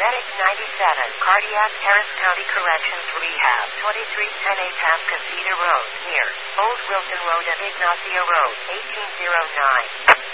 Medic 97, Cardiac, Harris County Corrections Rehab, 2310 Atascocita Road, near Old Wilson Road and Ignacio Road, 1809.